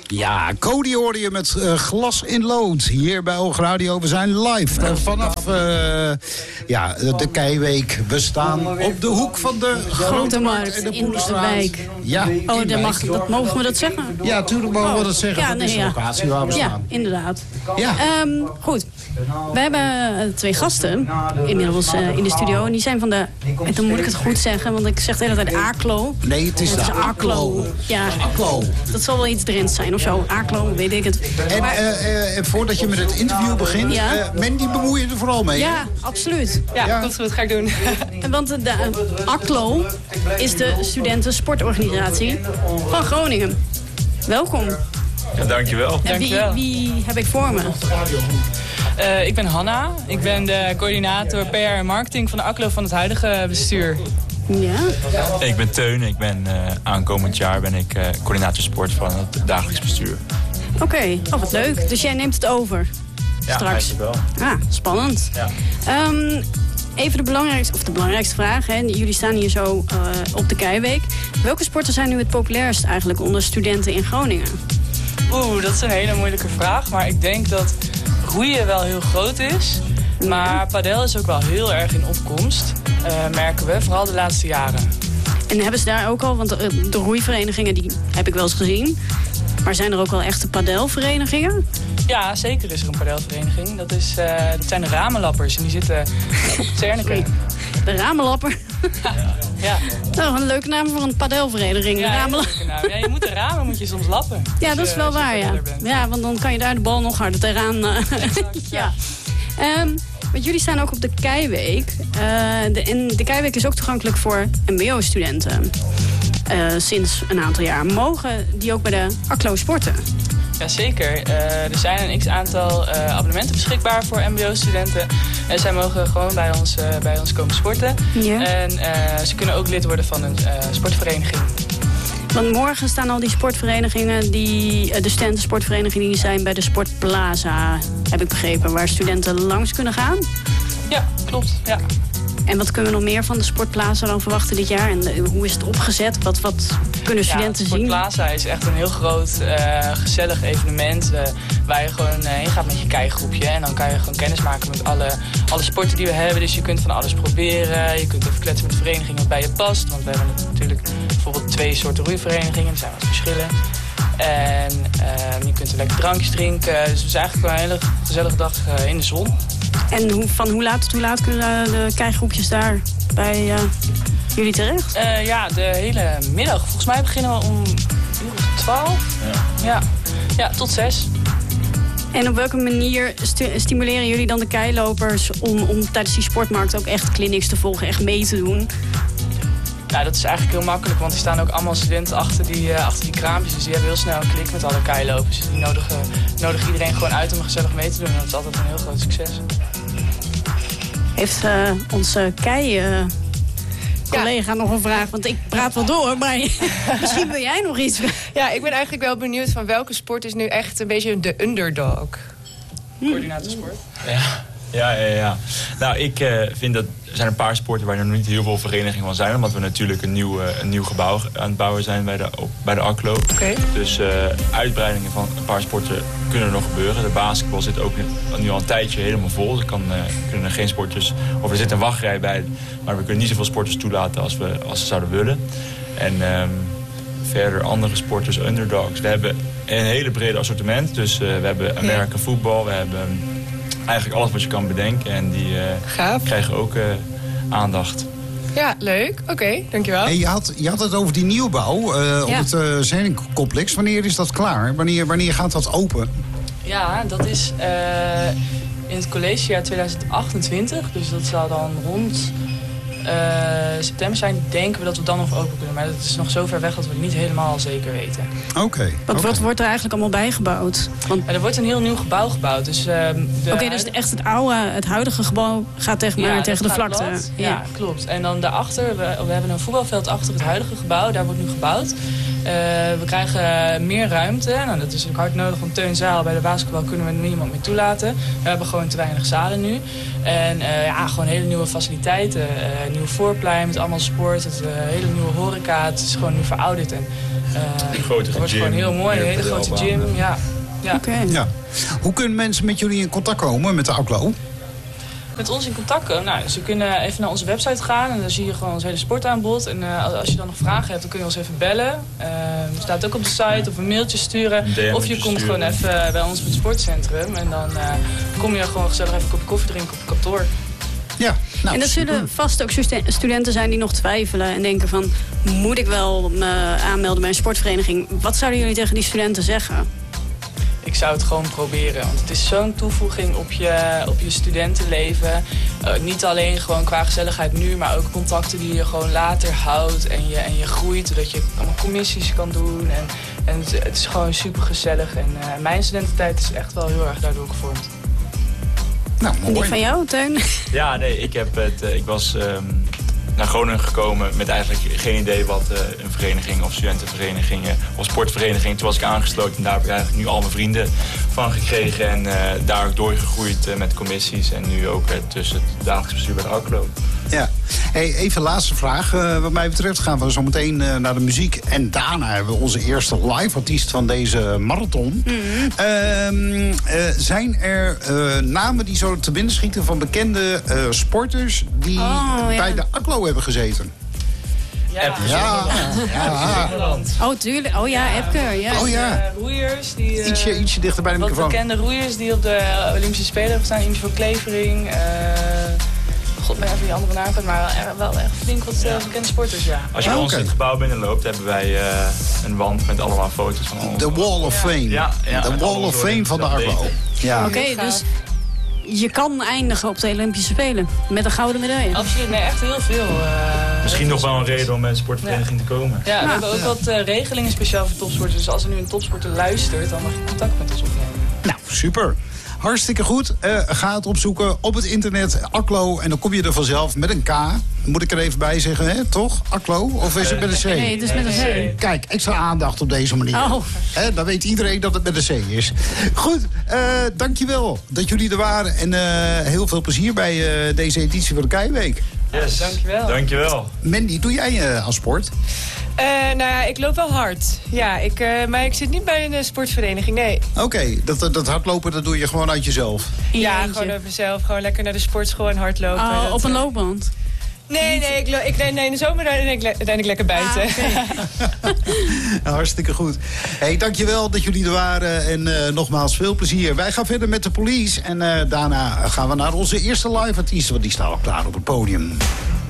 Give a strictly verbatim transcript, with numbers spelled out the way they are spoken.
Ja, Cody hoorde je met uh, Glas in Lood. Hier bij Oog Radio. We zijn live uh, vanaf uh, ja, de Keiweek. We staan op de hoek van de Grote Markt en de Poelenstraat. Ja, oh, dat, mag, dat mogen we dat zeggen? Ja, natuurlijk mogen oh. we dat zeggen. Ja, dat nee, is de ja. locatie waar we staan. Ja, inderdaad. Ja. Um, goed. We hebben twee gasten inmiddels uh, in de studio. En die zijn van de... En dan moet ik het goed zeggen, want ik zeg de hele tijd ACLO. Nee, het is, het is ACLO. Ja, ACLO. Dat zal wel iets Drents zijn of zo. ACLO, weet ik het. En maar, uh, uh, voordat je met het interview begint, ja. uh, Mandy, bemoei je er vooral mee? Ja, absoluut. Ja, ja. Komt goed, ga ik doen. Want de, de ACLO is de studentensportorganisatie van Groningen. Welkom. Ja, dankjewel. En wie, wie heb ik voor me? Uh, ik ben Hanna. Ik ben de coördinator P R en marketing van de ACLO van het huidige bestuur. Ja. Ik ben Teun. Ik ben uh, aankomend jaar ben ik uh, coördinator sport van het dagelijks bestuur. Oké, okay. Oh, wat leuk. Dus jij neemt het over ja, straks? Ja, wel. Ah, spannend. Ja. Um, even de belangrijkste, of de belangrijkste vraag. Hè. Jullie staan hier zo uh, op de Keiweek. Welke sporten zijn nu het populairst eigenlijk onder studenten in Groningen? Oeh, dat is een hele moeilijke vraag. Maar ik denk dat roeien wel heel groot is. Maar padel is ook wel heel erg in opkomst. Uh, merken we, vooral de laatste jaren. En hebben ze daar ook al, want de, de roeiverenigingen die heb ik wel eens gezien. Maar zijn er ook wel echte padelverenigingen? Ja, zeker is er een padelvereniging. Dat, is, uh, dat zijn de ramenlappers en die zitten op Zernike. De ramenlapper? Ja. Ja. Nou, een leuke naam voor een padelvereniging. Ja, Ramen... ja, je moet de ramen moet je soms lappen. Ja, dat is wel waar, ja. Ja, want dan kan je daar de bal nog harder tegenaan. Uh, ja. Um, want jullie staan ook op de Keiweek. Uh, de, en de Keiweek is ook toegankelijk voor M B O-studenten. Uh, sinds een aantal jaar. Mogen die ook bij de ACLO sporten? Jazeker. Uh, er zijn een x-aantal uh, abonnementen beschikbaar voor M B O-studenten. En zij mogen gewoon bij ons, uh, bij ons komen sporten. Ja. En uh, ze kunnen ook lid worden van een uh, sportvereniging. Want morgen staan al die sportverenigingen, die, uh, de studentensportverenigingen, die zijn bij de Sportplaza, heb ik begrepen, waar studenten langs kunnen gaan. Ja, klopt. Ja. En wat kunnen we nog meer van de Sportplaza dan verwachten dit jaar? En de, hoe is het opgezet? Wat, wat kunnen studenten ja, zien? De Sportplaza is echt een heel groot, uh, gezellig evenement. Uh, waar je gewoon uh, heen gaat met je kijkgroepje. En dan kan je gewoon kennis maken met alle, alle sporten die we hebben. Dus je kunt van alles proberen. Je kunt even kletsen met de vereniging wat bij je past. Want we hebben natuurlijk bijvoorbeeld twee soorten roeiverenigingen. Er zijn wat verschillen. En uh, je kunt er lekker drankjes drinken. Dus het is eigenlijk wel een hele gezellige dag uh, in de zon. En hoe, van hoe laat tot hoe laat kunnen de kijkgroepjes daar bij uh, jullie terecht? Uh, ja, de hele middag. Volgens mij beginnen we om uur of twaalf. Ja. Ja. Ja, tot zes. En op welke manier stu- stimuleren jullie dan de keilopers om, om tijdens die sportmarkt ook echt clinics te volgen, echt mee te doen? Ja, dat is eigenlijk heel makkelijk, want er staan ook allemaal studenten achter die, uh, achter die kraampjes. Dus die hebben heel snel een klik met alle keilopers. Dus die nodigen, nodigen iedereen gewoon uit om gezellig mee te doen. En dat is altijd een heel groot succes. Heeft uh, onze kei... Uh... collega ja. nog een vraag, want ik praat wel door, maar misschien wil jij nog iets. Ja, ik ben eigenlijk wel benieuwd van welke sport is nu echt een beetje de underdog? Hmm. Coördinator sport. Ja, ja, ja. ja. Nou, ik uh, vind dat er zijn een paar sporten waar er nog niet heel veel verenigingen van zijn, omdat we natuurlijk een nieuw, uh, een nieuw gebouw aan het bouwen zijn bij de, op, bij de ACLO. Okay. Dus uh, uitbreidingen van een paar sporten kunnen er nog gebeuren. De basketbal zit ook nu al een tijdje helemaal vol. Er kan, uh, kunnen er geen sporters, of er zit een wachtrij bij, maar we kunnen niet zoveel sporters toelaten als we, als we zouden willen. En um, verder andere sporters, underdogs. We hebben een hele brede assortiment. Dus uh, we hebben American voetbal, we hebben eigenlijk alles wat je kan bedenken. En die uh, krijgen ook uh, aandacht. Ja, leuk. Oké, okay, dankjewel. Hey, je, had, je had het over die nieuwbouw uh, ja. op het uh, Zernike-complex. Wanneer is dat klaar? Wanneer, wanneer gaat dat open? Ja, dat is uh, in het collegejaar tweeduizend achtentwintig. Dus dat zal dan rond uh, september zijn. Denken we dat we dan nog open kunnen. Maar dat is nog zo ver weg dat we het niet helemaal zeker weten. Oké. Okay, wat, okay. wat wordt er eigenlijk allemaal bijgebouwd? Want... Ja, er wordt een heel nieuw gebouw gebouwd. Dus, uh, Oké, okay, dus echt het oude, het huidige gebouw gaat tegen, maar, ja, tegen de vlakte. Ja. ja, klopt. En dan daarachter, we, we hebben een voetbalveld achter het huidige gebouw. Daar wordt nu gebouwd. Uh, we krijgen meer ruimte. Nou, dat is ook hard nodig, want Teun Zaal bij de basketbal kunnen we niemand meer toelaten. We hebben gewoon te weinig zalen nu. En uh, ja, gewoon hele nieuwe faciliteiten. Uh, nieuw voorplein met allemaal sport. Het uh, hele nieuwe horeca. Het is gewoon nu verouderd. En Uh, een grote het wordt gym, gewoon heel mooi, een hele grote gym. Ja. Ja. Okay. Ja. Hoe kunnen mensen met jullie in contact komen met de ACLO? Met ons in contact komen? Nou, ze kunnen even naar onze website gaan en dan zie je gewoon ons hele sportaanbod. En uh, als je dan nog vragen hebt, dan kun je ons even bellen. Uh, het staat ook op de site of een mailtje sturen. Een of je komt gewoon even bij ons op het sportcentrum. En dan uh, kom je gewoon gezellig even een kopje koffie drinken op het kantoor. Ja, nou, en dat super. zullen vast ook studenten zijn die nog twijfelen en denken van... moet ik wel me aanmelden bij een sportvereniging? Wat zouden jullie tegen die studenten zeggen? Ik zou het gewoon proberen, want het is zo'n toevoeging op je, op je studentenleven. Uh, niet alleen gewoon qua gezelligheid nu, maar ook contacten die je gewoon later houdt en je, en je groeit. Zodat je allemaal commissies kan doen en, en het, het is gewoon super gezellig. En uh, mijn studententijd is echt wel heel erg daardoor gevormd. Nou, mooi. Die van jou, Teun? Ja, nee, ik, heb het, uh, ik was um, naar Groningen gekomen met eigenlijk geen idee wat uh, een vereniging of studentenvereniging of sportvereniging. Toen was ik aangesloten en daar heb ik eigenlijk nu al mijn vrienden van gekregen. En uh, daar ook doorgegroeid uh, met commissies en nu ook uh, tussen het dagelijks bestuur bij de ACLO. Ja. Hey, even laatste vraag. Uh, wat mij betreft gaan we zo meteen uh, naar de muziek. En daarna hebben we onze eerste live artiest van deze marathon. Mm-hmm. Uh, uh, zijn er uh, namen die zo te binnen schieten van bekende uh, sporters die oh, ja. bij de ACLO hebben gezeten? Ja, Epke ja. ja. ja. Oh, tuurlijk. Oh ja, Epke. Ja. Oh ja. Uh, roeiers die... Uh, ietsje, ietsje dichter bij de wat microfoon. bekende roeiers die op de Olympische Spelen hebben gestaan. Eentje voor Klevering. Uh, God, ben even die andere naam kwijt, maar wel echt flink wat uh, bekende sporters, ja. Als je bij oh, ons okay. het gebouw binnenloopt, hebben wij uh, een wand met allemaal foto's van ons. De Wall of Fame. Ja, ja, de Wall of Fame van de ACLO. Ja. Oké, okay, dus je kan eindigen op de Olympische Spelen met een gouden medaille. Absoluut, nee, echt heel veel. Uh, Misschien nog wel een reden om bij een sportvereniging ja. te komen. Ja, we ja. hebben ook ja. wat uh, regelingen speciaal voor topsporters. Dus als er nu een topsporter luistert, dan mag je contact met ons opnemen. Nou, super. Hartstikke goed. Uh, ga het opzoeken op het internet, ACLO. En dan kom je er vanzelf met een K. Moet ik er even bij zeggen, hè? Toch? ACLO? Of is het met een C? Nee, het is met een C. Kijk, extra aandacht op deze manier. Oh. Hè, dan weet iedereen dat het met een C is. Goed, uh, dankjewel dat jullie er waren. En uh, heel veel plezier bij uh, deze editie van de Keiweek. Yes, dankjewel. Dankjewel. Mandy, doe jij uh, aan sport? Uh, nou ja, ik loop wel hard. Ja, ik, uh, maar ik zit niet bij een uh, sportvereniging, nee. Oké, okay, dat, dat hardlopen dat doe je gewoon uit jezelf? Ja, gewoon over mezelf. Gewoon lekker naar de sportschool en hardlopen. Oh, dat, op een uh... loopband? Nee, nee, ik, ik, nee, nee, in de zomer ren ik, ren ik lekker buiten. Ah, okay. Hartstikke goed. Hey, dankjewel dat jullie er waren en uh, nogmaals veel plezier. Wij gaan verder met de Police en uh, daarna gaan we naar onze eerste live artiest, want die staat al klaar op het podium.